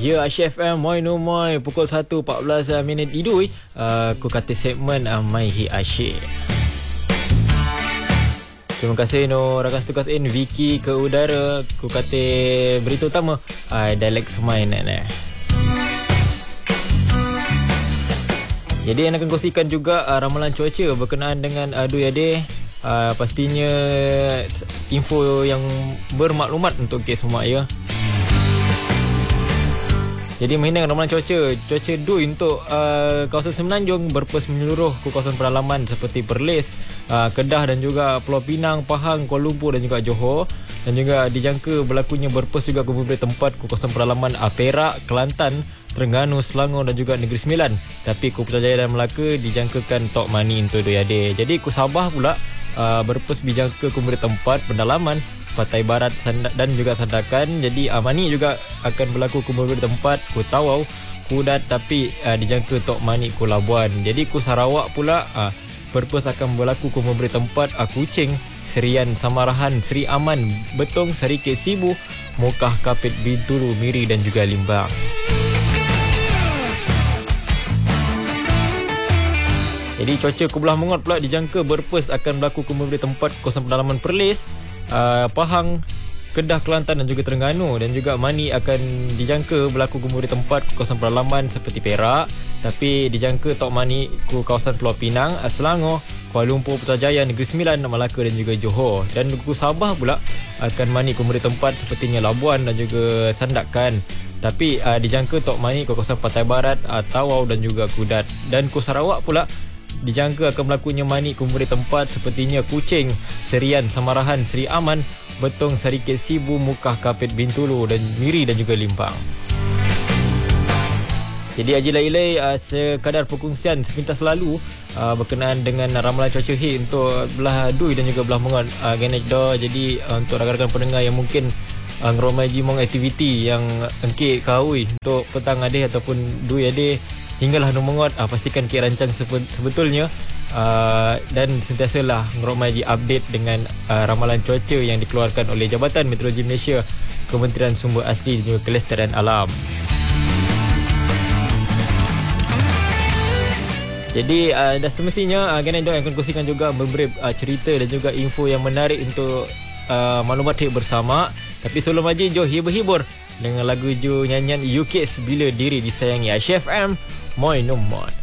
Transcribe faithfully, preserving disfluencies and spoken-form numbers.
Ya, Chef M, moi no moi. Pukul satu empat belas minit idui. Uh, aku kata segmen uh, Mai Hi Asyik. Terima kasih no rakan tugas in Vicky ke udara. Aku kata berita utama uh, dialek semai nak nak. Jadi yang akan kongsikan juga uh, ramalan cuaca berkenaan dengan uh, Dui Ade. Uh, pastinya info yang bermaklumat untuk kes semua ya. Jadi menghindar ramalan cuaca Cuaca Dui untuk uh, kawasan Semenanjung berpus menyeluruh ke kawasan pedalaman seperti Perlis, uh, Kedah dan juga Pulau Pinang, Pahang, Kuala Lumpur dan juga Johor. Dan juga dijangka berlakunya berpus juga ke beberapa tempat ke kawasan pedalaman uh, Perak, Kelantan, Terengganu, Selangor dan juga Negeri Sembilan. Tapi Ku Putrajaya dan Melaka dijangkakan Tok Mani untuk Dui Ade. Jadi Ku Sabah pula uh, berpus dijangka ke beberapa tempat pedalaman Pantai Barat dan juga Sandakan. Jadi uh, Mani juga akan berlaku ke beberapa tempat Ku Tawau, Kudat, tapi uh, dijangka Tok Mani Ku Labuan. Jadi Ku Sarawak pula uh, berpus akan berlaku ke beberapa tempat uh, Kuching, Serian, Samarahan, Seri Aman, Betong, Serikit Sibu, Mokah, Kapit, Bintulu, Miri dan juga Limbang. Jadi cuaca ke belah Mongot pula dijangka berpus akan berlaku ke beberapa tempat kawasan pedalaman Perlis, Uh, Pahang, Kedah, Kelantan dan juga Terengganu. Dan juga Mani akan dijangka berlaku ke beberapa tempat kawasan pedalaman seperti Perak, tapi dijangka Tok Mani ke kawasan Pulau Pinang, Selangor, Kuala Lumpur, Putrajaya, Negeri Sembilan, Melaka dan juga Johor. Dan Ku Sabah pula akan Mani ke beberapa tempat sepertinya Labuan dan juga Sandakan, tapi uh, dijangka Tok Mani ke kawasan Pantai Barat, uh, Tawau dan juga Kudat. Dan Ku Sarawak pula dijangka akan berlakunya Mani ke beberapa tempat sepertinya Kuching, Serian, Samarahan, Seri Aman, Betong, Serikit Sibu, Mukah, Kapit, Bintulu dan Miri dan juga Limpang. Jadi Haji Lailai uh, sekadar perkongsian sepintas lalu uh, berkenaan dengan ramalan cuaca hit untuk belah Dui dan juga belah Mongot uh, Ganejda. Jadi uh, untuk rakan-rakan pendengar yang mungkin uh, ngeromai jimong aktiviti yang engkit kaui untuk petang ade ataupun Dui ade, hinggalah no Mongot, uh, pastikan kira rancang sebetulnya uh, dan sentiasalah ngeromai update dengan uh, ramalan cuaca yang dikeluarkan oleh Jabatan Meteorologi Malaysia, Kementerian Sumber Asli dan juga Kelestarian Alam. Jadi uh, dah semestinya uh, Ganaido yang akan kongsikan juga beberapa uh, cerita dan juga info yang menarik untuk uh, maklumat hit bersama. Tapi sebelum aja jom hibur-hibur dengan lagu ju nyanyian U Kids Bila Diri Disayangi. Chef M, moi no moi.